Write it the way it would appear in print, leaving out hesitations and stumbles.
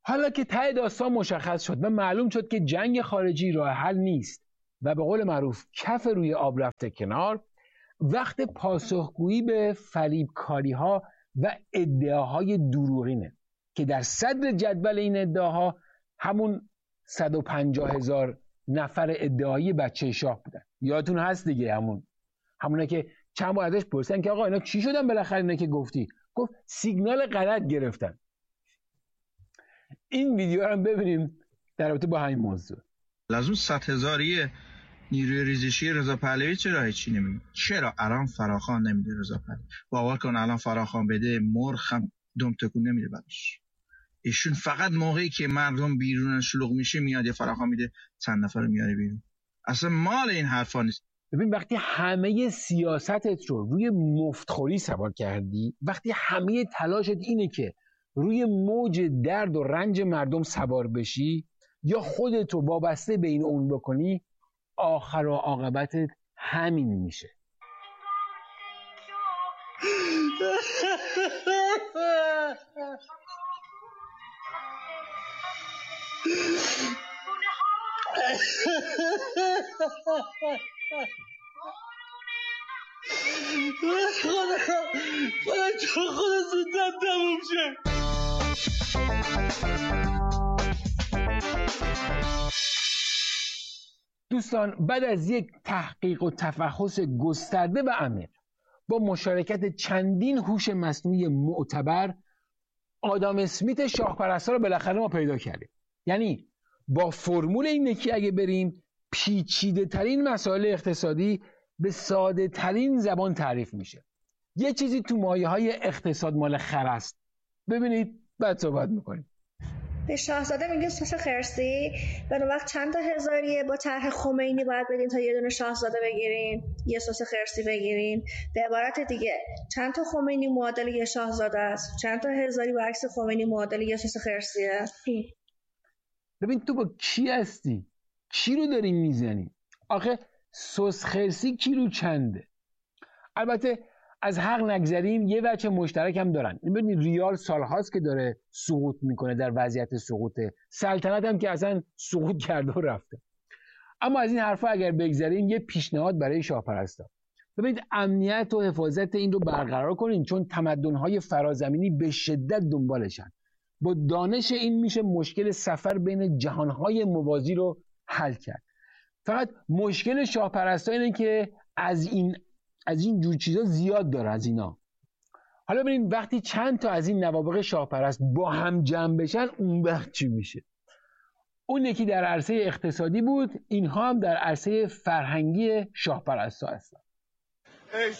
حالا که ته داستان مشخص شد و معلوم شد که جنگ خارجی راه حل نیست و به قول معروف کف روی آب رفته کنار، وقت پاسخگویی به فریبکاری‌ها و ادعاهای دروغینه که در صدر جدول این ادعاها همون 150,000 نفر ادعایی بچه شاه بودن. یادتون هست دیگه، همونه که چند بار ازش پرسیدن که آقا اینا چی شدن بالاخره اینا که گفتی؟ گفت سیگنال غلط گرفتن. این ویدیو رو هم ببینیم در رابطه با همین موضوع. از اون 100,000 نیروی ریزشی رضا پهلوی چرا هیچی نمیگه؟ چرا الان فراخوان نمیده رضا پهلوی؟ باور کن الان فراخوان بده مرغ هم دم تکون نمیده براش. ایشون فقط موقعی که مردم بیرون شلوغ میشه میاد یه فراخوان میده، چند نفر رو میاره بیرون. اصلا مال این حرفا نیست. ببین وقتی همه سیاستت رو روی مفتخوری سوار کردی، وقتی همه تلاشت اینه که روی موج درد و رنج مردم سوار بشی یا خودت رو وابسته به این اون بکنی، آخر و عاقبتت همین میشه. خدا چون خدا زودتر تموم شه. دوستان، بعد از یک تحقیق و تفحص گسترده و عمیق با مشارکت چندین هوش مصنوعی معتبر، آدام اسمیت شاهپرستار رو بالاخره ما پیدا کردیم. یعنی با فرمول این یکی اگه بریم، پیچیده ترین مسائل اقتصادی به ساده ترین زبان تعریف میشه. یه چیزی تو مایه های اقتصاد مال خر است. ببینید بعد صحبت میکنیم. به شاهزاده میگیم سس خرسی. به اون وقت چند تا هزاریه با طرح خمینی باید بدین تا یه دونه شاهزاده بگیرین، یه سس خرسی بگیرین؟ به عبارت دیگه چند تا خمینی معادل یه شاهزاده است، چند تا هزاری برعکس خمینی معادل یه سس خرسیه. ببین تو با کی هستی؟ کی رو داری میزنی؟ آخه سس خرسی کیلو چنده؟ البته از حق نگذریم، یه وجه مشترک هم دارن. ببینید ریال سالهاست که داره سقوط میکنه، در وضعیت سقوطه. سلطنت هم که اصلا سقوط کرده و رفته. اما از این حرفا اگر بگذریم، یه پیشنهاد برای شاهپرستان. ببینید امنیت و حفاظت این رو برقرار کنین، چون تمدن‌های فرازمینی به شدت دنبالشن. با دانش این میشه مشکل سفر بین جهان‌های موازی رو حل کرد. فقط مشکل شاهپرستان اینه که از این جور چیزا زیاد داره از اینا. حالا ببینیم وقتی چند تا از این نوابغ شاهپرست با هم جمع بشن اون وقت چی میشه. اون یکی در عرصه اقتصادی بود، اینها هم در عرصه فرهنگی شاهپرستا هستن.